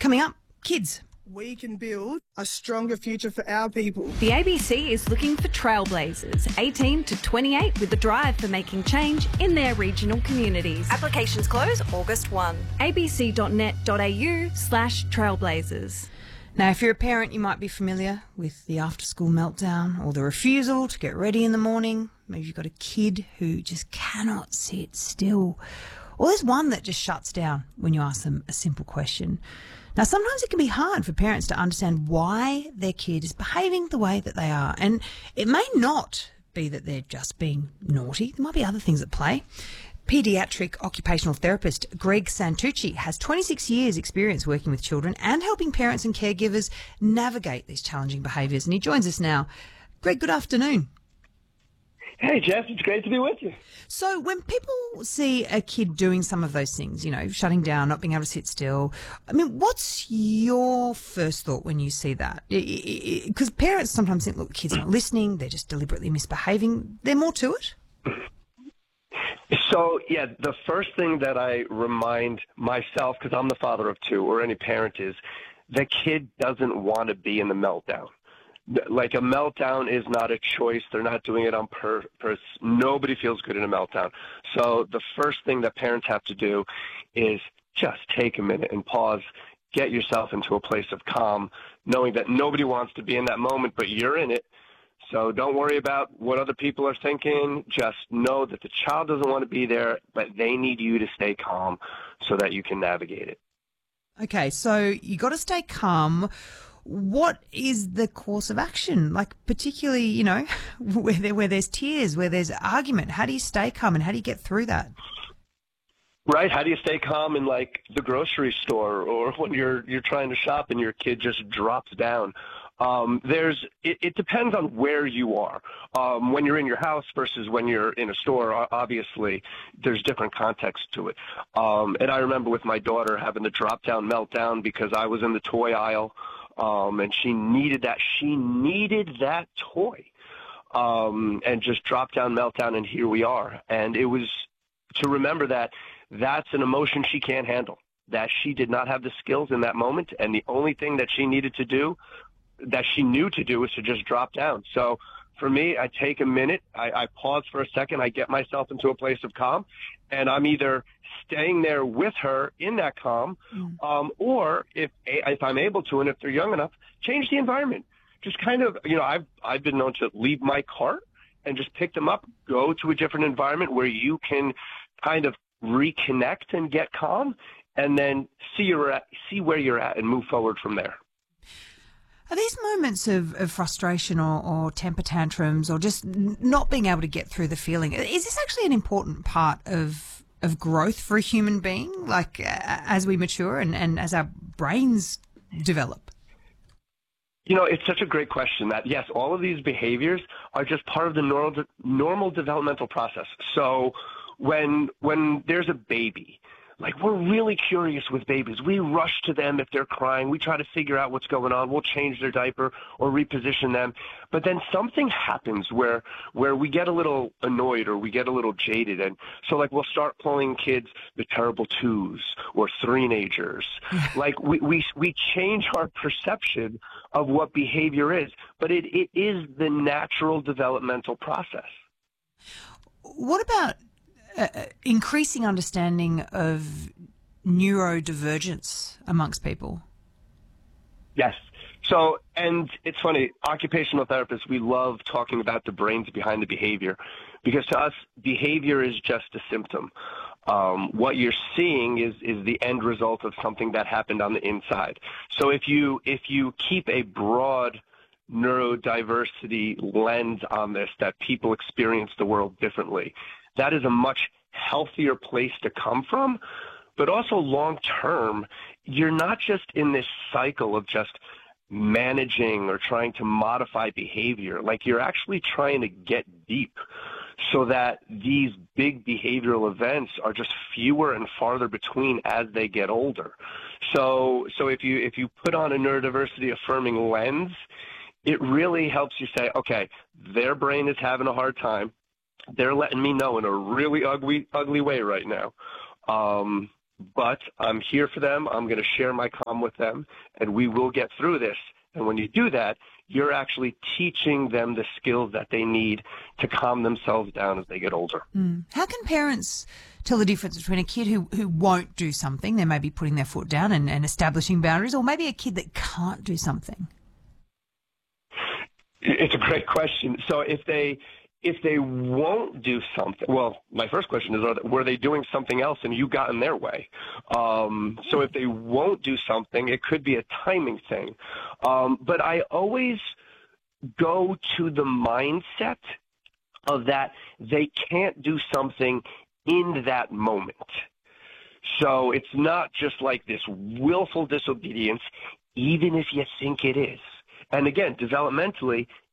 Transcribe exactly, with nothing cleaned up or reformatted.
Coming up, kids. We can build a stronger future for our people. The A B C is looking for trailblazers, eighteen to twenty-eight, with a drive for making change in their regional communities. Applications close August first. abc.net.au slash trailblazers. Now, if you're a parent, you might be familiar with the after-school meltdown or the refusal to get ready in the morning. Maybe you've got a kid who just cannot sit still. Or there's one that just shuts down when you ask them a simple question. Now, sometimes it can be hard for parents to understand why their kid is behaving the way that they are. And it may not be that they're just being naughty. There might be other things at play. Paediatric occupational therapist Greg Santucci has twenty-six years experience working with children and helping parents and caregivers navigate these challenging behaviours. And he joins us now. Greg, good afternoon. Hey, Jess, it's great to be with you. So when people see a kid doing some of those things, you know, shutting down, not being able to sit still, I mean, what's your first thought when you see that? Because parents sometimes think, look, the kid's not listening, they're just deliberately misbehaving. There's more to it? So, yeah, the first thing that I remind myself, because I'm the father of two, or any parent, is the kid doesn't want to be in the meltdown. Like, a meltdown is not a choice. They're not doing it on purpose. Nobody feels good in a meltdown. So the first thing that parents have to do is just take a minute and pause, get yourself into a place of calm, knowing that nobody wants to be in that moment, but you're in it. So don't worry about what other people are thinking. Just know that the child doesn't want to be there, but they need you to stay calm so that you can navigate it. Okay, so you got to stay calm. What is the course of action? Like, particularly, you know, where there, where there's tears, where there's argument, how do you stay calm and how do you get through that? Right. How do you stay calm in, like, the grocery store or when you're you're trying to shop and your kid just drops down? Um, there's it, it depends on where you are. Um, when you're in your house versus when you're in a store, obviously, there's different context to it. Um, and I remember with my daughter having the drop-down meltdown because I was in the toy aisle. Um, and she needed that. She needed that toy, um, and just drop down, meltdown, and here we are. And it was to remember that that's an emotion she can't handle, that she did not have the skills in that moment, and the only thing that she needed to do, that she knew to do, was to just drop down. So for me, I take a minute, I, I pause for a second, I get myself into a place of calm, and I'm either staying there with her in that calm, um, or if if I'm able to, and if they're young enough, change the environment. Just kind of, you know, I've I've been known to leave my cart and just pick them up, go to a different environment where you can kind of reconnect and get calm, and then see you're at, see where you're at and move forward from there. Are these moments of, of frustration or, or temper tantrums or just not being able to get through the feeling, is this actually an important part of of growth for a human being, like uh, as we mature and, and as our brains develop? You know, it's such a great question that, yes, all of these behaviors are just part of the normal, normal developmental process. So when when there's a baby, like, we're really curious with babies. We rush to them if they're crying. We try to figure out what's going on. We'll change their diaper or reposition them. But then something happens where where we get a little annoyed or we get a little jaded. And so, like, we'll start calling kids the terrible twos or three-nagers. Like, we, we, we change our perception of what behavior is. But it, it is the natural developmental process. What about Uh, increasing understanding of neurodivergence amongst people? Yes. So, and it's funny, occupational therapists, we love talking about the brains behind the behavior, because to us, behavior is just a symptom. Um, what you're seeing is, is the end result of something that happened on the inside. So if you, if you keep a broad neurodiversity lens on this, that people experience the world differently, that is a much healthier place to come from. But also long term, you're not just in this cycle of just managing or trying to modify behavior. Like, you're actually trying to get deep so that these big behavioral events are just fewer and farther between as they get older. So so if you if you put on a neurodiversity affirming lens, it really helps you say, okay, their brain is having a hard time. They're letting me know in a really ugly, ugly way right now. Um, but I'm here for them. I'm going to share my calm with them, and we will get through this. And when you do that, you're actually teaching them the skills that they need to calm themselves down as they get older. Mm. How can parents tell the difference between a kid who, who won't do something, they may be putting their foot down and, and establishing boundaries, or maybe a kid that can't do something? It's a great question. So if they if they won't do something, well, my first question is, are they, were they doing something else and you got in their way? Um, so if they won't do something, it could be a timing thing. Um, but I always go to the mindset of that they can't do something in that moment. So it's not just like this willful disobedience, even if you think it is. And again, developmentally,